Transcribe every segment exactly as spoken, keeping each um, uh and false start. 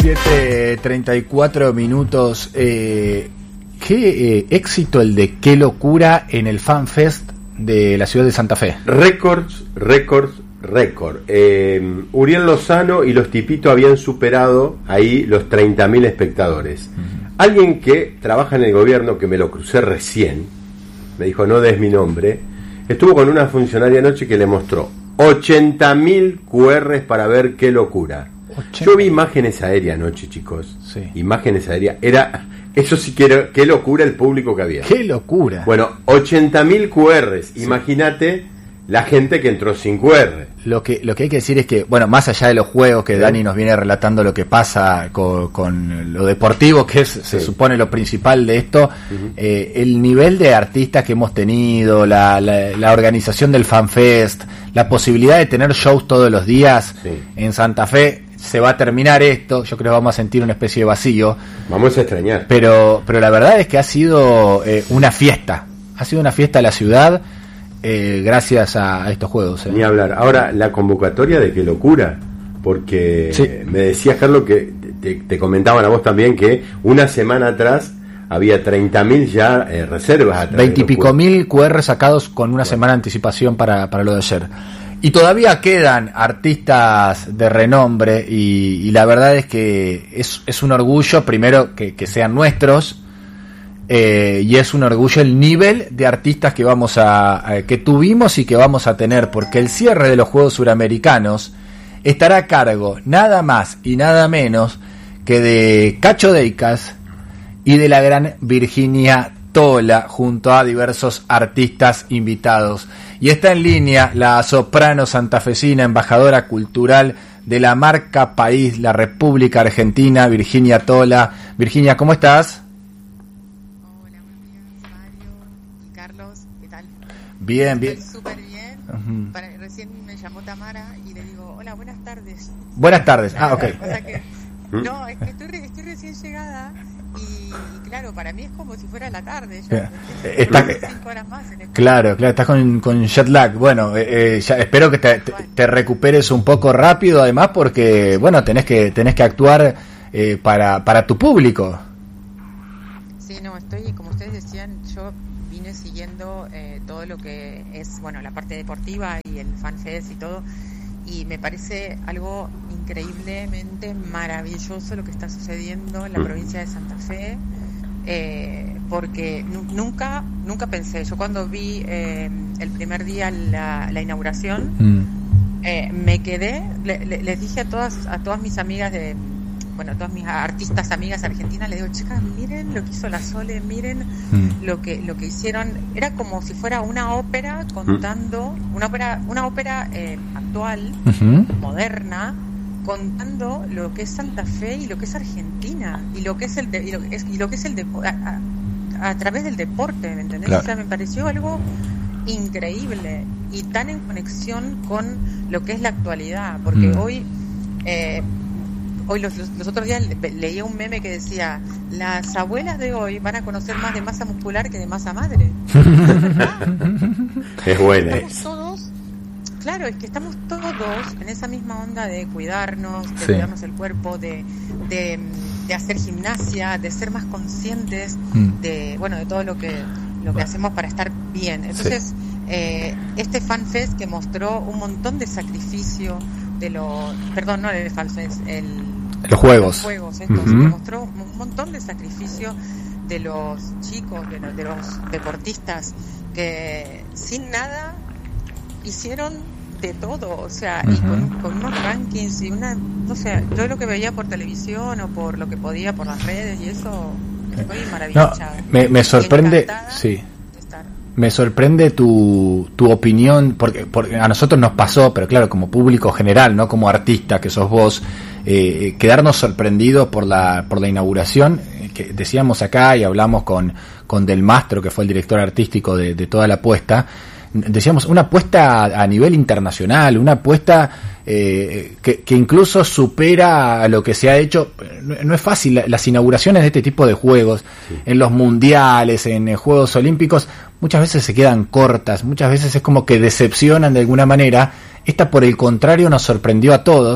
siete treinta y cuatro minutos. Eh, qué eh, éxito el de Qué Locura en el FanFest de la ciudad de Santa Fe. Récords, récords, récord. Eh, Uriel Lozano y los Tipitos habían superado ahí los treinta mil espectadores. Uh-huh. Alguien que trabaja en el gobierno, que me lo crucé recién, me dijo, no des mi nombre, estuvo con una funcionaria anoche que le mostró ochenta mil Q Rs para ver Qué Locura. ochenta. Yo vi imágenes aéreas anoche, chicos. Sí. Imágenes aéreas. Era, eso sí que era, qué locura el público que había. Qué locura. Bueno, ochenta mil Q Rs. Sí. Imagínate la gente que entró sin Q R. Lo que, lo que hay que decir es que, bueno, más allá de los juegos, que sí. Dani nos viene relatando lo que pasa con, con lo deportivo, que es, sí. se supone lo principal de esto, uh-huh. eh, el nivel de artistas que hemos tenido, la, la, la organización del FanFest, la posibilidad de tener shows todos los días sí. en Santa Fe. Se va a terminar esto, yo creo que vamos a sentir una especie de vacío. Vamos a extrañar. Pero, pero la verdad es que ha sido eh, una fiesta, ha sido una fiesta de la ciudad. Eh, gracias a, a estos juegos. Eh. Ni hablar. Ahora, la convocatoria de Qué Locura, porque sí. me decías, Carlos, que te, te comentaban a vos también que una semana atrás había treinta mil ya eh, reservas. Veintipico mil Q R sacados con una bueno. semana de anticipación para, para lo de ayer. Y todavía quedan artistas de renombre y, y la verdad es que es, es un orgullo, primero, que, que sean nuestros. Eh, y es un orgullo el nivel de artistas que vamos a, a que tuvimos y que vamos a tener, porque el cierre de los Juegos Suramericanos estará a cargo nada más y nada menos que de Cacho Deicas y de la gran Virginia Tola, junto a diversos artistas invitados. Y está en línea la soprano santafesina, embajadora cultural de la marca país, la República Argentina, Virginia Tola. Virginia, ¿cómo estás? Bien, bien. Súper bien. Uh-huh. Para, recién me llamó Tamara y le digo, hola, buenas tardes. Buenas tardes, ah, ok. O sea que, no, es que estoy, re, estoy recién llegada y, y claro, para mí es como si fuera la tarde. Ya, Está, cinco horas más en el claro, claro, estás con, con jet lag. Bueno, eh, ya, espero que te, te, te recuperes un poco rápido, además, porque, bueno, tenés que tenés que actuar eh, para, para tu público. Sí, no, estoy, como ustedes decían, yo vine siguiendo eh, todo lo que es, bueno, la parte deportiva y el FanFest y todo, y me parece algo increíblemente maravilloso lo que está sucediendo en la provincia de Santa Fe, eh, porque n- nunca nunca pensé, yo cuando vi eh, el primer día la, la inauguración, mm. eh, me quedé, le, le, les dije a todas a todas mis amigas de bueno, todas mis artistas amigas argentinas, les digo, chicas, miren lo que hizo la Sole, miren mm. lo que lo que hicieron, era como si fuera una ópera contando, mm. una ópera una ópera eh, actual, uh-huh. moderna, contando lo que es Santa Fe y lo que es Argentina y lo que es el de, y lo que es, y lo que es el de, a, a, a través del deporte, ¿me entendés? Claro. O sea, me pareció algo increíble y tan en conexión con lo que es la actualidad, porque mm. hoy eh, Hoy los, los, los otros días le, leía un meme que decía, las abuelas de hoy van a conocer más de masa muscular que de masa madre. Es buena. Estamos todos, claro, es que estamos todos en esa misma onda de cuidarnos, de sí. cuidarnos el cuerpo, de, de, de hacer gimnasia, de ser más conscientes mm. de, bueno, de todo lo que lo que hacemos para estar bien. Entonces, sí. eh, este FanFest que mostró un montón de sacrificio de los, perdón, no el FanFest, el los juegos, los juegos estos, uh-huh. que mostró un montón de sacrificio de los chicos, de los, de los deportistas que sin nada hicieron de todo, o sea, uh-huh. y con, con unos rankings y una, no sé, yo lo que veía por televisión o por lo que podía por las redes y eso, estoy maravillada. No, me, me sorprende, sí. Me sorprende tu, tu opinión, porque, porque a nosotros nos pasó, pero claro, como público general, no como artista que sos vos, eh, quedarnos sorprendidos por la por la inauguración, eh, que decíamos acá y hablamos con, con Del Mastro, que fue el director artístico de, de toda la apuesta, decíamos, una apuesta a, a nivel internacional, una apuesta eh, que, que incluso supera a lo que se ha hecho. No, no es fácil, las inauguraciones de este tipo de juegos, sí. en los mundiales, en eh, Juegos Olímpicos, muchas veces se quedan cortas, muchas veces es como que decepcionan de alguna manera. Esta, por el contrario, nos sorprendió a todos.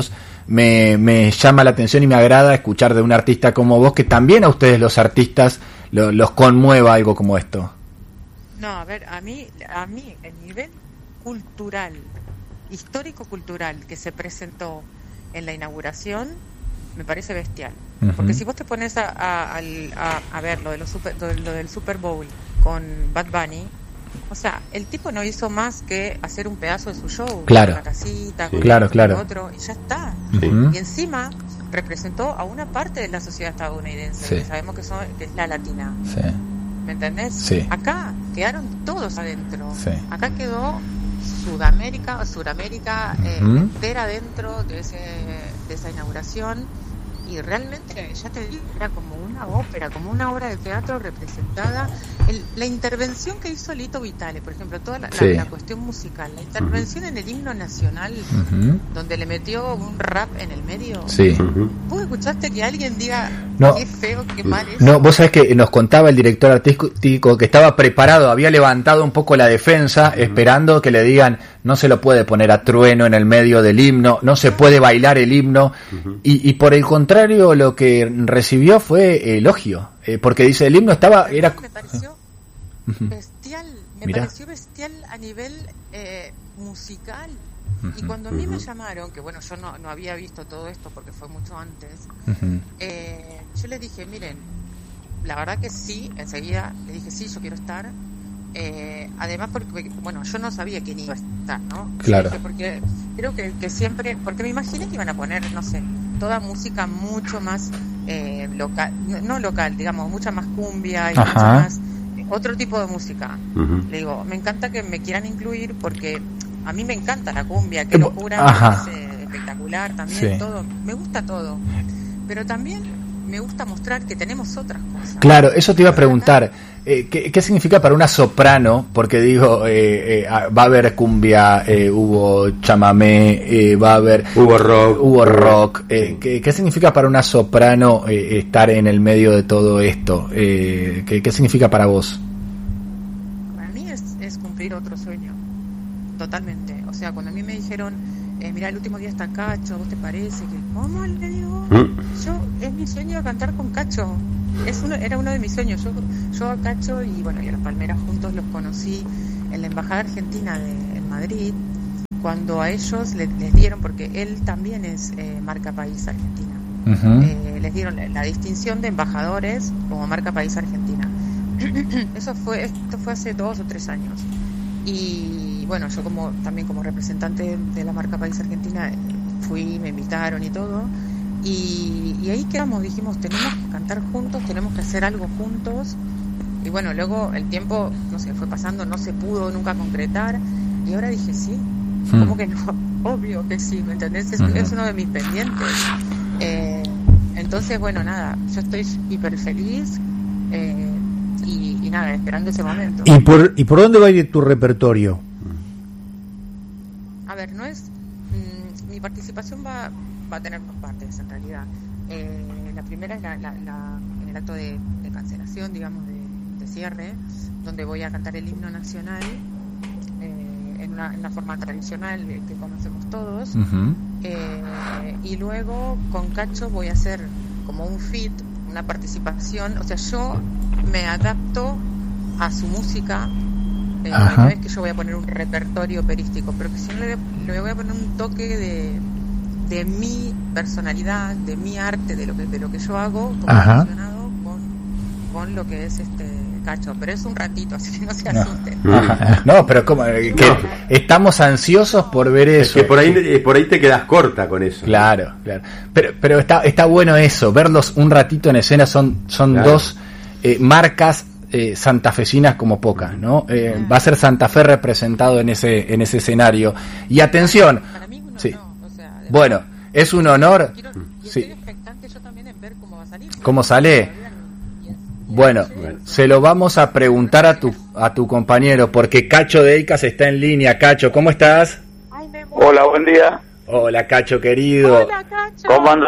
me, me llama la atención y me agrada escuchar de un artista como vos, que también a ustedes los artistas lo, los conmueva algo como esto. No, a ver, a mí, a mí el nivel cultural, histórico-cultural que se presentó en la inauguración me parece bestial. Uh-huh. Porque si vos te pones a, a, a, a ver lo, de los super, lo del Super Bowl con Bad Bunny, o sea, el tipo no hizo más que hacer un pedazo de su show, claro, con la casita, sí, con claro, otro, claro. Con otro, y ya está. Uh-huh. Y encima representó a una parte de la sociedad estadounidense, sí, que sabemos que, son, que es la latina. Sí. ¿Me entendés? Sí. Acá quedaron todos adentro. Sí. Acá quedó Sudamérica, Suramérica eh, uh-huh. entera dentro de, ese, de esa inauguración. Y realmente, ya te digo, era como una ópera, como una obra de teatro representada. El, la intervención que hizo Lito Vitale, por ejemplo, toda la, sí. la, la cuestión musical, la intervención uh-huh. en el himno nacional, uh-huh. donde le metió un rap en el medio. Sí. ¿Vos escuchaste que alguien diga no, qué feo, qué mal es? No, vos sabés que nos contaba el director artístico que estaba preparado, había levantado un poco la defensa, uh-huh. esperando que le digan, no se lo puede poner a trueno en el medio del himno, no se puede bailar el himno, uh-huh. y, y por el contrario, lo que recibió fue elogio, eh, porque dice el himno estaba era me pareció bestial, me Mirá. pareció bestial a nivel eh, musical. Uh-huh. Y cuando a mí uh-huh. me llamaron, que bueno, yo no, no había visto todo esto porque fue mucho antes, uh-huh. eh, yo les dije, miren, la verdad que sí, enseguida le dije sí, yo quiero estar. Eh, además porque bueno, yo no sabía quién iba a estar, ¿no? Claro. Dije, porque creo que, que siempre, porque me imaginé que iban a poner, no sé, toda música mucho más eh, local, no local, digamos, mucha más cumbia y mucha más, eh, otro tipo de música. Uh-huh. Le digo, me encanta que me quieran incluir porque a mí me encanta la cumbia, qué locura, me parece espectacular también, sí. todo, me gusta todo, pero también me gusta mostrar que tenemos otras cosas. Claro, eso te iba a preguntar. Eh, ¿qué, ¿Qué significa para una soprano? Porque digo, eh, eh, va a haber cumbia, eh, hubo chamamé, eh, va a haber... Hubo rock. Hubo rock. Eh, ¿qué, ¿Qué significa para una soprano eh, estar en el medio de todo esto? Eh, ¿qué, ¿Qué significa para vos? Para mí es, es cumplir otro sueño. Totalmente. O sea, cuando a mí me dijeron, eh, mira, el último día está Cacho, ¿vos te parece? que ¿Cómo? Le digo, ¿Mm? yo, es mi sueño cantar con Cacho. Es uno, era uno de mis sueños. Yo, yo a Cacho y bueno, y a los Palmeras juntos los conocí en la Embajada Argentina de, en Madrid, cuando a ellos les, les dieron, porque él también es eh, marca país Argentina, uh-huh. eh, les dieron la, la distinción de embajadores como marca país Argentina. Eso fue, esto fue hace dos o tres años. Y bueno, yo como también como representante de la marca país Argentina fui, me invitaron y todo. Y, y ahí quedamos, dijimos, tenemos que cantar juntos, tenemos que hacer algo juntos. Y bueno, luego el tiempo, no sé, fue pasando, no se pudo nunca concretar. Y ahora dije, sí, hmm. ¿cómo que no? Obvio que sí, ¿me entendés? Es, uh-huh. es uno de mis pendientes. Eh, entonces, bueno, nada, yo estoy hiper feliz eh, y, y nada, esperando ese momento. ¿Y por, ¿Y por dónde va a ir tu repertorio? A ver, no es... Mmm, mi participación va... va a tener dos partes en realidad. Eh, la primera es la, la, la, en el acto de, de cancelación, digamos, de, de cierre, donde voy a cantar el himno nacional eh, en, una, en una forma tradicional que conocemos todos. Uh-huh. Eh, y luego con Cacho voy a hacer como un feat, una participación. O sea, yo me adapto a su música. Eh, no es que yo voy a poner un repertorio operístico, pero que si no le, le voy a poner un toque de de mi personalidad, de mi arte, de lo que de lo que yo hago, relacionado con, con lo que es este Cacho, pero es un ratito, así que no se asusten. No, no pero como que no. Estamos ansiosos por ver eso. Es que por ahí por ahí te quedas corta con eso. Claro, claro. Pero pero está está bueno eso, verlos un ratito en escena, son son claro. dos eh, marcas eh, santafesinas como pocas, ¿no? Eh, ah. Va a ser Santa Fe representado en ese en ese escenario. Y atención. Para mí uno sí. no. Bueno, es un honor. Quiero, y estoy sí. expectante yo también en ver cómo va a salir. ¿Cómo sale? Bueno, se lo vamos a preguntar a tu a tu compañero, porque Cacho de Eicas está en línea. Cacho, ¿cómo estás? Hola, buen día. Hola, Cacho, querido. Hola, Cacho. ¿Cómo andás?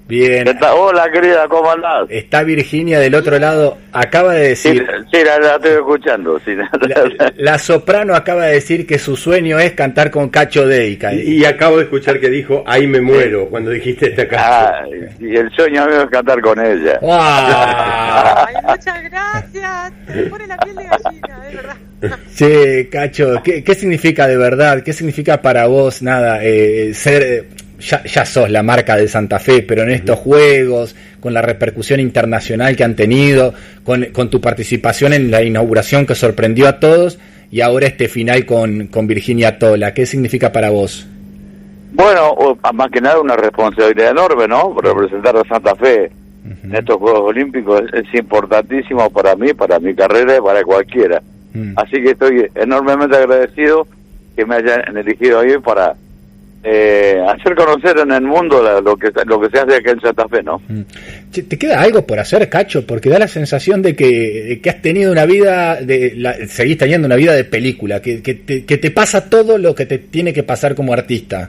Bien. Hola, querida, ¿cómo andás? Está Virginia del otro lado, acaba de decir... Sí, sí la, la estoy escuchando. Sí. La, la soprano acaba de decir que su sueño es cantar con Cacho Deica. Y, y acabo de escuchar que dijo, ahí me muero, cuando dijiste esta canción. Ah, y el sueño mío es cantar con ella. ¡Wow! Ay, muchas gracias. Me pone la piel de gallina, de verdad. Che, Cacho, ¿qué, ¿qué significa de verdad? ¿Qué significa para vos, nada, eh, ser... Ya, ya sos la marca de Santa Fe, pero en estos juegos, con la repercusión internacional que han tenido, con, con tu participación en la inauguración que sorprendió a todos, y ahora este final con, con Virginia Tola, ¿qué significa para vos? Bueno, más que nada una responsabilidad enorme, ¿no? Representar a Santa Fe uh-huh. en estos Juegos Olímpicos es, es importantísimo para mí, para mi carrera y para cualquiera. Uh-huh. Así que estoy enormemente agradecido que me hayan elegido ahí para... Eh, hacer conocer en el mundo la, lo que lo que se hace acá en Santa Fe, ¿no? ¿Te queda algo por hacer, Cacho? Porque da la sensación de que, de que has tenido una vida, de la, seguís teniendo una vida de película, que, que, te, que te pasa todo lo que te tiene que pasar como artista.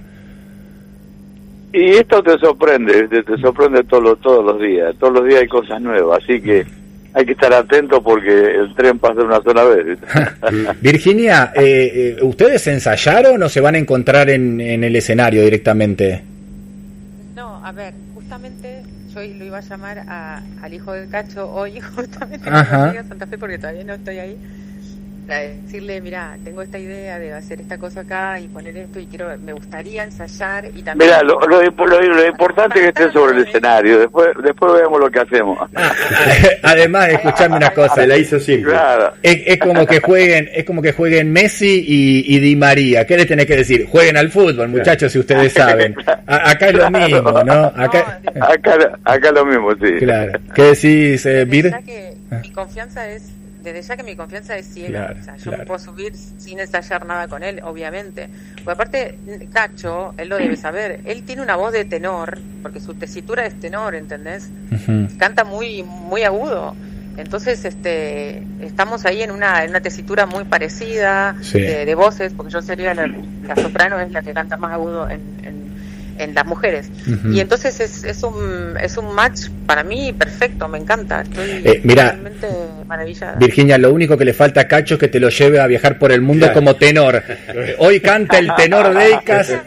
Y esto te sorprende, te, te sorprende todos todos los días, todos los días hay cosas nuevas, así que hay que estar atento porque el tren pasa una sola vez. Virginia, eh, eh, ¿ustedes ensayaron o se van a encontrar en, en el escenario directamente? No, a ver, justamente yo lo iba a llamar a, al hijo del Cacho hoy, justamente Ajá. a Santa Fe porque todavía no estoy ahí, para decirle, mira, tengo esta idea de hacer esta cosa acá y poner esto y quiero, me gustaría ensayar y también... Mira, lo, lo, lo, lo importante es que esté sobre el escenario, después después vemos lo que hacemos. Además, escuchame una cosa. Se la hizo simple. Claro. Es, es como que jueguen, es como que jueguen Messi y, y Di María. ¿Qué les tenés que decir? Jueguen al fútbol, muchachos, si ustedes saben. A, acá es lo mismo, ¿no? Acá, acá, acá lo mismo, sí. Claro. ¿Qué decís, eh, Bir? Que mi confianza es Desde ya que mi confianza es ciega, claro, o sea, yo claro. me puedo subir sin ensayar nada con él, obviamente. Porque aparte, Cacho, él lo debe saber, él tiene una voz de tenor, porque su tesitura es tenor, ¿entendés? Uh-huh. Canta muy muy agudo. Entonces, este, estamos ahí en una en una tesitura muy parecida sí. de, de voces, porque yo sería la, la soprano, es la que canta más agudo en, en en las mujeres uh-huh. y entonces es, es un es un match para mí perfecto, me encanta, estoy eh, mira, realmente maravillada. Virginia, lo único que le falta a Cacho es que te lo lleve a viajar por el mundo claro. como tenor. Hoy canta el tenor Deicas.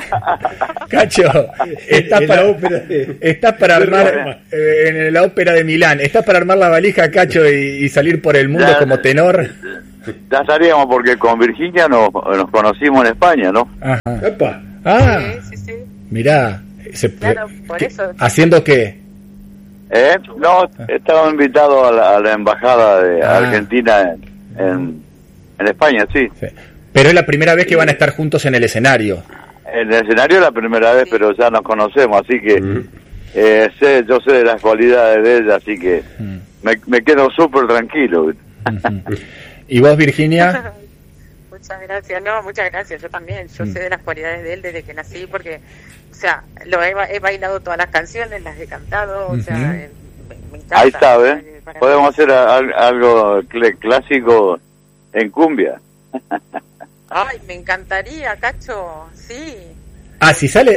Cacho, estás para ópera estás para armar eh, en la ópera de Milán, estás para armar la valija, Cacho, y, y salir por el mundo ya, como tenor. Ya estaríamos porque con Virginia nos, nos conocimos en España, ¿no? Ajá. Epa. Ah, sí, sí, sí. Mirá, se, claro, por ¿qué, eso. ¿haciendo qué? ¿Eh? No, estaba invitado a la, a la embajada de ah. Argentina en, en, en España, sí. sí. Pero es la primera vez que van a estar juntos en el escenario. En el escenario es la primera vez, sí. pero ya nos conocemos, así que mm. eh, sé, yo sé de las cualidades de ella, así que mm. me, me quedo súper tranquilo. Uh-huh. ¿Y vos, Virginia? Muchas gracias, no, muchas gracias, yo también, yo mm. sé de las cualidades de él desde que nací, porque, o sea, lo he, he bailado todas las canciones, las he cantado, o uh-huh. sea, me, me encanta. Ahí está, ¿eh? Podemos hacer a, a, algo cl- clásico en cumbia. Ay, me encantaría, Cacho, sí. Ah, si sale,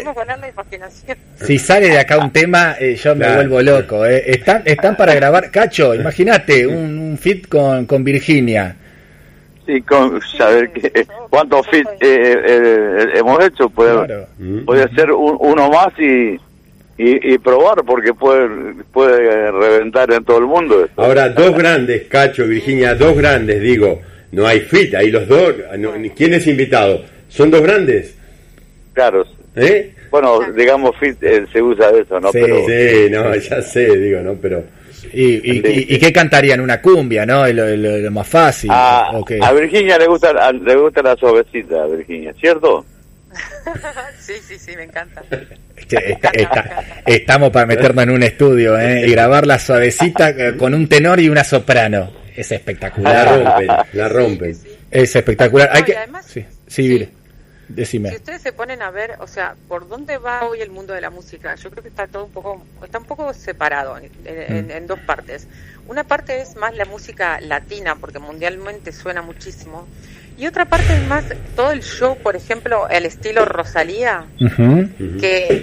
si sale de acá un tema, eh, yo me claro. vuelvo loco. Eh. Están, están para grabar, Cacho, imagínate, un, un feat con, con Virginia. Sí, con saber sí, que, cuántos feat eh, eh, hemos hecho, puede, claro. puede ser un, uno más y, y, y probar, porque puede, puede reventar en todo el mundo. Ahora, dos grandes, Cacho, Virginia, dos grandes, digo, no hay feat, ahí los dos, no, ¿quién es invitado? ¿Son dos grandes? Claro. ¿Eh? Bueno, digamos, fit eh, se usa eso, ¿no? Sí, pero, sí, no, ya sé, digo, ¿no? Pero... ¿Y, y, y, y qué cantarían? ¿Una cumbia, no? Lo, lo, lo más fácil. A, okay. a Virginia le gusta, a, le gusta la suavecita, a Virginia, ¿cierto? Sí, sí, sí, me encanta. Che, está, está, estamos para meternos en un estudio, ¿eh? Y grabar la suavecita con un tenor y una soprano. Es espectacular. La rompen, la rompen. Sí, sí, sí. Es espectacular. No, Hay que... además, sí, sí, sí. Decime. Si ustedes se ponen a ver, o sea, por dónde va hoy el mundo de la música, yo creo que está todo un poco, está un poco separado en, en, mm. en dos partes. Una parte es más la música latina, porque mundialmente suena muchísimo, y otra parte es más todo el show, por ejemplo, el estilo Rosalía, uh-huh. que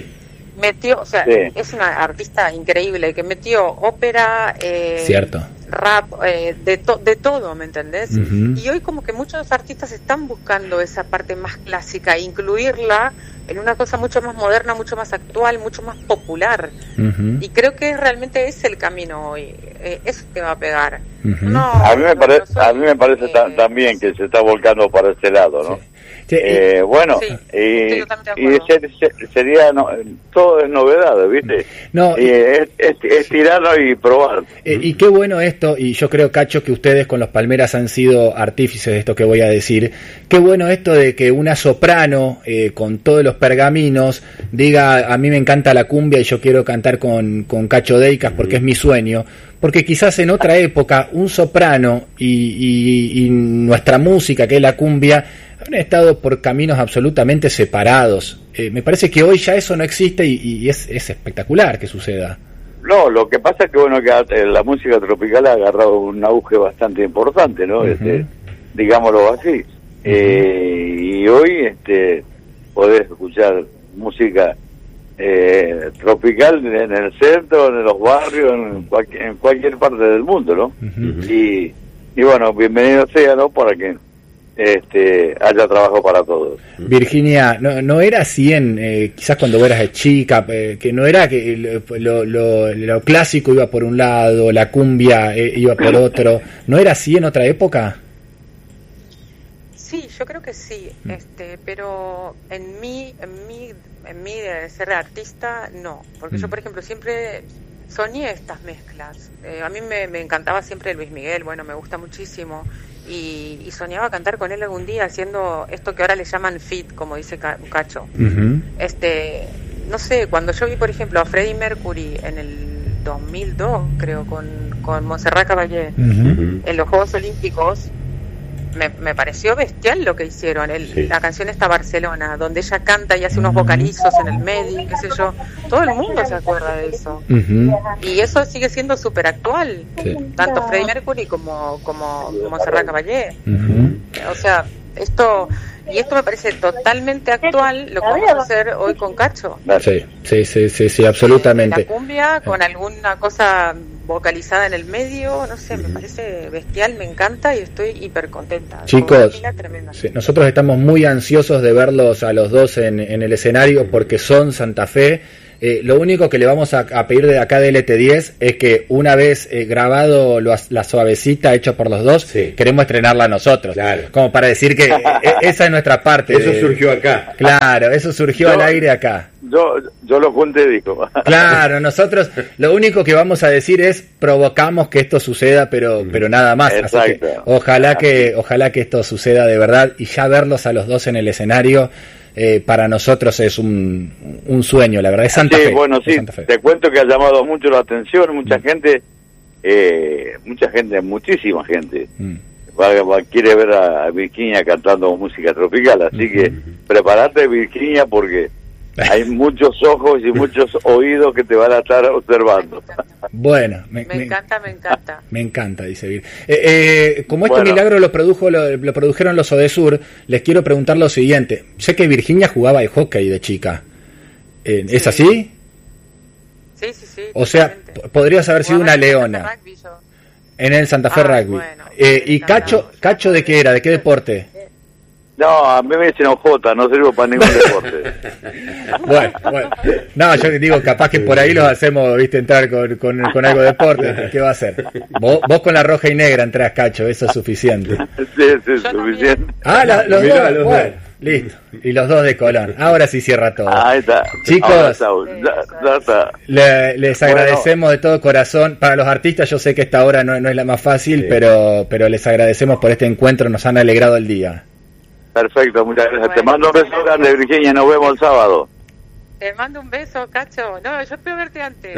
metió, o sea, Sí. es una artista increíble que metió ópera, eh, Cierto. rap, eh, de, to- de todo, ¿me entendés? Ujú. Y hoy como que muchos artistas están buscando esa parte más clásica, incluirla en una cosa mucho más moderna, mucho más actual, mucho más popular. Ujú. Y creo que realmente es el camino hoy, eh, eso que va a pegar. Ujú. No, A mí me, no- pare- no soy, a mí me parece eh, ta- también que se está volcando para ese lado, ¿no? Sí, Eh, bueno, Sí, y, estoy totalmente de y acuerdo. ser- ser- sería, no, todo es novedad, ¿viste? No, y es, es, es tirarlo y probar. Eh, y qué bueno esto, y yo creo, Cacho, que ustedes con los Palmeras han sido artífices de esto que voy a decir. Qué bueno esto de que una soprano, eh, con todos los pergaminos, diga, a mí me encanta la cumbia y yo quiero cantar con, con Cacho Deicas porque es mi sueño. Porque quizás en otra época un soprano y, y, y nuestra música, que es la cumbia, han estado por caminos absolutamente separados. Eh, me parece que hoy ya eso no existe y, y es, es espectacular que suceda. No, lo que pasa es que, bueno, que eh, la música tropical ha agarrado un auge bastante importante, ¿no? Ujú. Este, digámoslo así. Eh, y hoy este, podés escuchar música eh, tropical en el centro, en los barrios, en, cual- en cualquier parte del mundo, ¿no? Ujú. y, y bueno, bienvenido sea, ¿no? Para que este haya trabajo para todos. Virginia, no, no era así en, eh, quizás cuando vos eras chica, eh, que no era que lo, lo, lo clásico iba por un lado, la cumbia eh, iba por otro, ¿no era así en otra época? Sí, yo creo que sí, este, pero en mí, en mí, en mí de ser artista, no, porque yo, Mm. por ejemplo, siempre soñé estas mezclas. Eh, a mí me, me encantaba siempre Luis Miguel, bueno, me gusta muchísimo, y, y soñaba cantar con él algún día haciendo esto que ahora le llaman fit, como dice Ca- Cacho. Uh-huh. Este, no sé, cuando yo vi, por ejemplo, a Freddie Mercury en el dos mil dos, creo, con, con Montserrat Caballé, Uh-huh. en los Juegos Olímpicos, me, me pareció bestial lo que hicieron. El, Sí. La canción está Barcelona, donde ella canta y hace unos vocalizos en el medio, qué sé yo. Todo el mundo se acuerda de eso. Uh-huh. Y eso sigue siendo súper actual. Sí. Tanto Freddie Mercury como, como Montserrat Caballé. Uh-huh. O sea, esto... Y esto me parece totalmente actual lo que vamos a hacer hoy con Cacho. Sí, sí, sí, sí, sí, La absolutamente. cumbia con alguna cosa vocalizada en el medio, no sé, me parece bestial, me encanta y estoy hiper contenta. Chicos, Una tremenda. sí, nosotros estamos muy ansiosos de verlos a los dos en, en el escenario porque son Santa Fe. Eh, lo único que le vamos a, a pedir de acá de L T diez es que una vez eh, grabado lo, la suavecita hecho por los dos, Sí. queremos estrenarla nosotros. Claro. Como para decir que eh, esa es nuestra parte. Eso de- surgió acá. Claro, eso surgió Yo- al aire acá. Yo yo lo junté, digo. Claro, nosotros lo único que vamos a decir es provocamos que esto suceda, pero pero nada más. Así que Exacto. ojalá que ojalá que esto suceda de verdad y ya verlos a los dos en el escenario eh, para nosotros es un, un sueño, la verdad. Es Santa Sí, Fe. bueno, es sí, Santa Fe. te cuento que ha llamado mucho la atención, mucha Mm. gente, eh, mucha gente, muchísima gente, Mm. va- va- quiere ver a, a Virginia cantando música tropical, así que prepárate, Virginia, porque hay muchos ojos y muchos oídos que te van a estar observando. Bueno, me, Me me- encanta, me encanta. me encanta, dice Vir. Eh, eh, como este Bueno. milagro lo produjo lo, lo produjeron los Odesur, les quiero preguntar lo siguiente. Sé que Virginia jugaba al hockey de chica. Eh, ¿Es Sí. así? Sí, sí, sí. O sea, totalmente. p- podrías haber sido Jugaba una en el leona. Santa Rugby yo. En el Santa Fe Ah, Rugby. bueno, Eh, me ¿Y encantaba. Cacho, Cacho de qué era? ¿De qué deporte? No, a mí me dicen ojota, no sirvo para ningún deporte. Bueno, bueno. No, yo digo, capaz que por ahí los hacemos, viste, entrar con, con, con algo de deporte. ¿Qué va a hacer? Vos, vos con la roja y negra entrás, Cacho, eso es suficiente. Sí, sí, es Yo también. suficiente. Ah, la- los Mirá, dos, los bueno, dos. listo. Y los dos de Colón. Ahora sí cierra todo. Ahí está. Chicos. Ahora está, ya- ya está. Le- les Bueno. agradecemos de todo corazón. Para los artistas yo sé que esta hora no, no es la más fácil, Sí. pero, pero les agradecemos por este encuentro, nos han alegrado el día. Perfecto, muchas gracias. Te Bueno, mando un beso muchas grande, Virginia, nos vemos el sábado. Te mando un beso, Cacho. No, yo espero verte antes.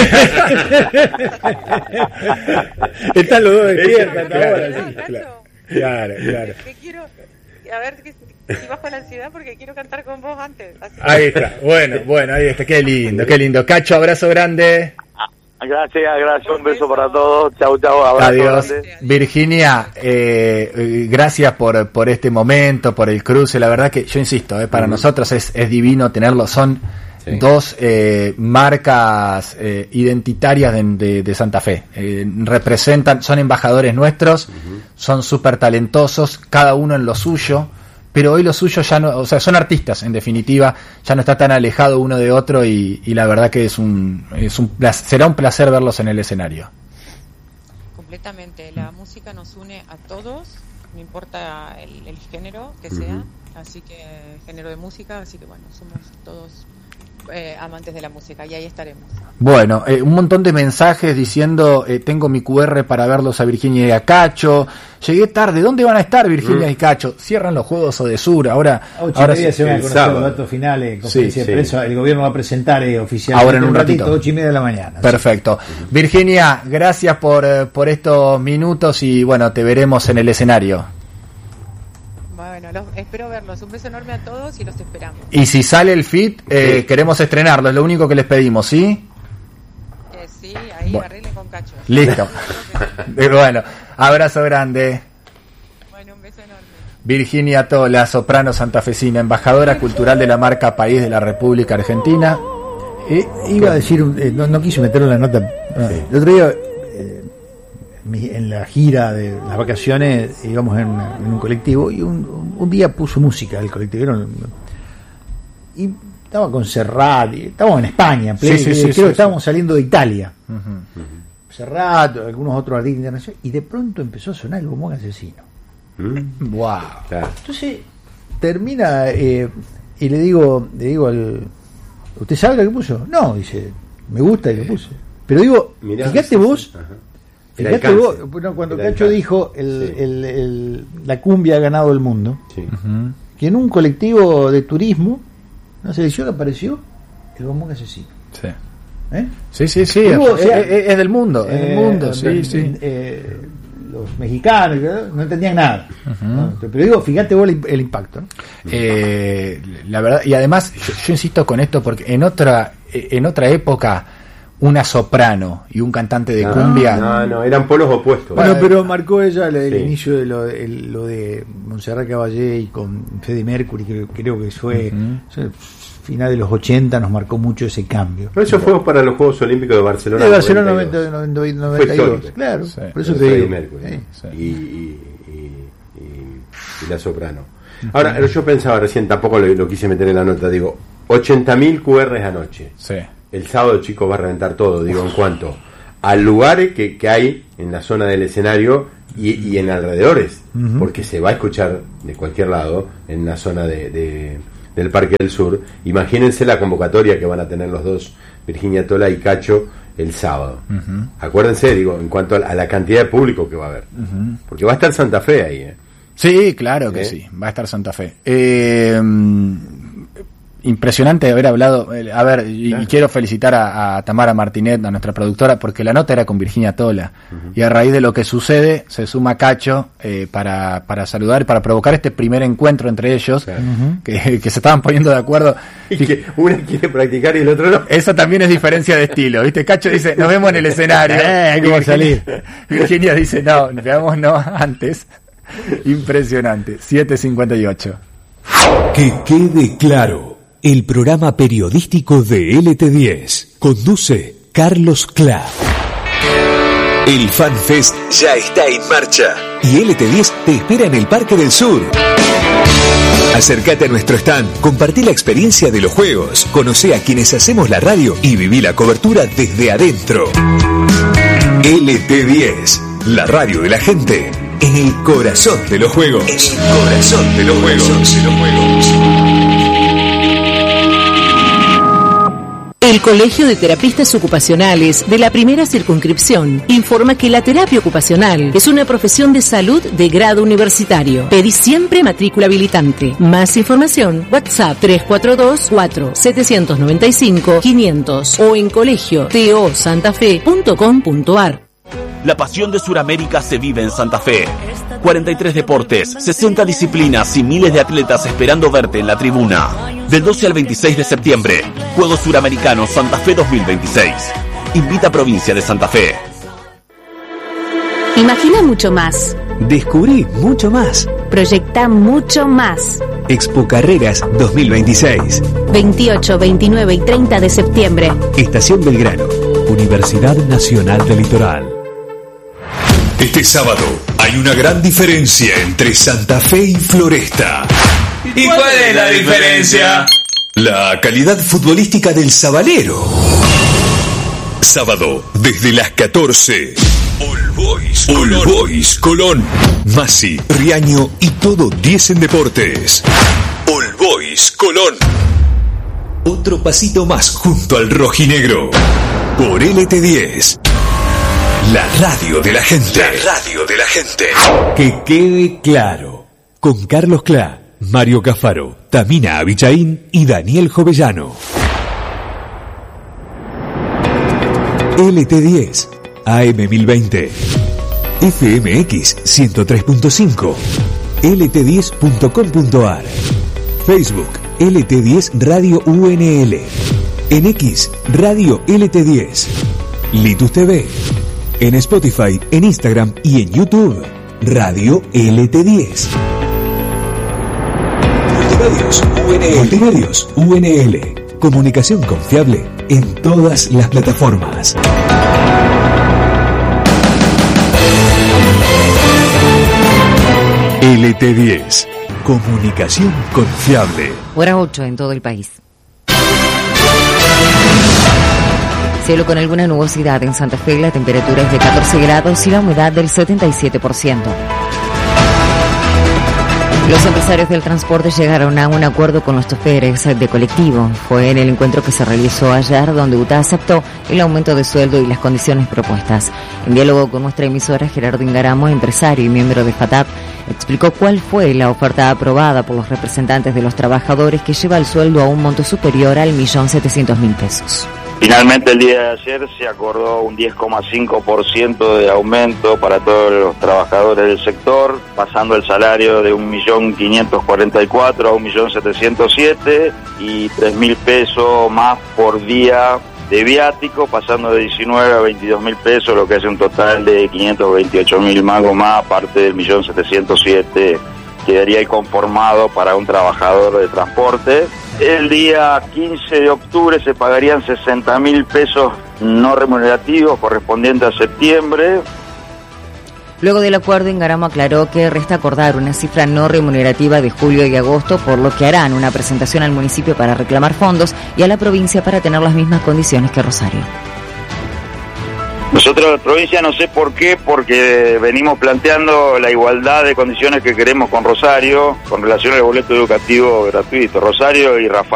Están los dos despiertos despiertos ahora, ahora, sí, sí, claro. claro. Claro, claro. Que quiero, a ver que, si bajo la ansiedad porque quiero cantar con vos antes. Así que- Ahí está, bueno, bueno, ahí está, qué lindo, qué lindo. Cacho, abrazo grande. Gracias, gracias, un beso para todos. Chau, chau, abrazo Adiós. grande. Virginia, eh, eh, gracias por, por este momento, por el cruce. La verdad que yo insisto, eh, para nosotros es, es divino tenerlos. Son Sí. dos eh, marcas eh, identitarias de, de, de Santa Fe. Eh, representan, son embajadores nuestros, uh-huh. son súper talentosos, cada uno en lo suyo, pero hoy lo suyo ya no, o sea, son artistas en definitiva, ya no está tan alejado uno de otro y, y la verdad que es un, es un será un placer verlos en el escenario. Completamente, la música nos une a todos, no importa el, el género que sea, uh-huh. así que género de música, así que bueno, somos todos eh, amantes de la música y ahí estaremos. Bueno, eh, un montón de mensajes diciendo eh, tengo mi cu erre para verlos a Virginia y a Cacho, llegué tarde, ¿dónde van a estar Virginia mm. y Cacho? Cierran los juegos Odesur, ahora... A ocho ahora y media sí, se van a conocer los datos finales, conferencia sí, de prensa, sí. El gobierno va a presentar eh, oficialmente ahora en un, un ratito, ratito, ocho y media de la mañana. Perfecto. Sí. Virginia, gracias por, eh, por estos minutos y bueno, te veremos en el escenario. Bueno, los, espero verlos. Un beso enorme a todos y los esperamos. Y si sale el fit, eh, sí. queremos estrenarlo, es lo único que les pedimos, ¿sí? Eh, sí, ahí bueno. Arreglen con Cacho. Listo. Bueno, abrazo grande. Bueno, un beso enorme. Virginia Tola, soprano santafesina, embajadora cultural de la marca País de la República Argentina. Eh, iba a decir, eh, no, no quise meterlo en la nota. Sí. El otro día, eh, en la gira de las vacaciones, íbamos en, una, en un colectivo y un, un, un día puso música el colectivo y estaba con Serrat, y estábamos en España, en pleno, sí, sí, sí, creo sí, que sí, estábamos sí. saliendo de Italia. Uh-huh, uh-huh. Serrat, algunos otros artistas internacionales, y de pronto empezó a sonar el bombón asesino. ¿Mm? Wow. Entonces termina eh, y le digo, le digo al, ¿usted sabe lo que puso? No, dice, me gusta y lo puse. Pero digo, Mirá, fíjate sí, vos, sí. fíjate vos, bueno, cuando el Cacho alcance. dijo el, sí. el, el, la cumbia ha ganado el mundo, sí. uh-huh. que en un colectivo de turismo, una selección apareció el bombón asesino. Sí. ¿Eh? Sí, sí, sí, Digo, es, es, es, es del mundo, es del mundo, eh, sí, eh, sí. Eh, los mexicanos no entendían nada, uh-huh. ¿no? Pero digo, fíjate vos el, el impacto, ¿no? eh, la verdad, y además yo, yo insisto con esto porque en otra en otra época una soprano y un cantante de no, cumbia no, no, eran polos opuestos. Bueno, pero marcó ella el, el sí. inicio de lo, el, lo de Montserrat Caballé y con Freddie Mercury, que creo que fue uh-huh. o sea, final de los ochenta, nos marcó mucho ese cambio. Pero eso fue para los Juegos Olímpicos de Barcelona. De Barcelona noventa, noventa y dos, claro. Sí. Por eso te digo. Mercury, sí. y, y, y, y, y la soprano. Ahora, yo pensaba recién, tampoco lo, lo quise meter en la nota, digo, ochenta mil cu erres anoche. Sí. El sábado, chicos, va a reventar todo, digo, en cuanto a lugares que, que hay en la zona del escenario y, y en alrededores, uh-huh. porque se va a escuchar de cualquier lado en la zona de... de del Parque del Sur. Imagínense la convocatoria que van a tener los dos, Virginia Tola y Cacho, el sábado. Uh-huh. Acuérdense, digo, en cuanto a la cantidad de público que va a haber. Uh-huh. Porque va a estar Santa Fe ahí, ¿eh? Sí, claro que ¿Eh? sí, va a estar Santa Fe. Eh, impresionante haber hablado, a ver, y, claro. y quiero felicitar a, a Tamara Martinet, a nuestra productora, porque la nota era con Virginia Tola, uh-huh. y a raíz de lo que sucede, se suma Cacho eh, para, para saludar, para provocar este primer encuentro entre ellos, claro. uh-huh. que, que se estaban poniendo de acuerdo. Y que uno quiere practicar y el otro no. Eso también es diferencia de estilo, ¿viste? Cacho dice, nos vemos en el escenario. Eh, hay que salir. Virginia dice, no, veámonos antes. Impresionante. siete cincuenta y ocho. Que quede claro. El programa periodístico de L T diez. Conduce Carlos Cla. El FanFest ya está en marcha. Y L T diez te espera en el Parque del Sur. Acércate a nuestro stand, compartí la experiencia de los juegos, conocé a quienes hacemos la radio y viví la cobertura desde adentro. L T diez, la radio de la gente, en el corazón de los juegos. En el corazón de los juegos. De los juegos. El Colegio de Terapistas Ocupacionales de la Primera Circunscripción informa que la terapia ocupacional es una profesión de salud de grado universitario. Pedí siempre matrícula habilitante. Más información, WhatsApp tres cuatro dos, cuatro siete nueve cinco, cinco cero cero o en colegio to santafe punto com punto ar. La pasión de Sudamérica se vive en Santa Fe. cuarenta y tres deportes, sesenta disciplinas y miles de atletas esperando verte en la tribuna. Del doce al veintiséis de septiembre, Juegos Suramericanos Santa Fe dos mil veintiséis. Invita a Provincia de Santa Fe. Imagina mucho más. Descubrí mucho más. Proyecta mucho más. Expo Carreras dos mil veintiséis. veintiocho, veintinueve y treinta de septiembre. Estación Belgrano, Universidad Nacional del Litoral. Este sábado hay una gran diferencia entre Santa Fe y Floresta. ¿Y cuál es la diferencia? La calidad futbolística del Sabalero. Sábado, desde las catorce. All Boys, All Boys, Colón, Masi, Riaño y todo diez en deportes. All Boys, Colón. Otro pasito más junto al rojinegro. Por L T diez. La radio de la gente. La radio de la gente. Que quede claro. Con Carlos Clá, Mario Cafaro, Tamina Abichaín y Daniel Jovellano. L T diez, A M mil veinte, F M X ciento tres punto cinco, L T diez punto com punto a r, Facebook L T diez Radio U N L, en X Radio L T diez, Litus T V, en Spotify, en Instagram y en YouTube Radio L T diez. Multimedios U N L. Multimedios U N L. Comunicación confiable en todas las plataformas. L T diez. Comunicación confiable. Hora ocho en todo el país. Cielo con alguna nubosidad en Santa Fe, la temperatura es de catorce grados y la humedad del setenta y siete por ciento. Los empresarios del transporte llegaron a un acuerdo con los choferes de colectivo. Fue en el encuentro que se realizó ayer donde U T A aceptó el aumento de sueldo y las condiciones propuestas. En diálogo con nuestra emisora, Gerardo Ingaramo, empresario y miembro de FATAP, explicó cuál fue la oferta aprobada por los representantes de los trabajadores que lleva el sueldo a un monto superior al millón setecientos mil pesos. Finalmente el día de ayer se acordó un diez coma cinco por ciento de aumento para todos los trabajadores del sector, pasando el salario de un millón quinientos cuarenta y cuatro a un millón setecientos siete y tres mil pesos más por día de viático, pasando de diecinueve a veintidós mil pesos, lo que hace un total de quinientos veintiocho mil mangos más, aparte del millón setecientos siete quedaría conformado para un trabajador de transporte. El día quince de octubre se pagarían sesenta mil pesos no remunerativos correspondientes a septiembre. Luego del acuerdo, Ingaramo aclaró que resta acordar una cifra no remunerativa de julio y agosto, por lo que harán una presentación al municipio para reclamar fondos y a la provincia para tener las mismas condiciones que Rosario. Nosotros, la provincia, no sé por qué, porque venimos planteando la igualdad de condiciones que queremos con Rosario, con relación al boleto educativo gratuito. Rosario y Rafael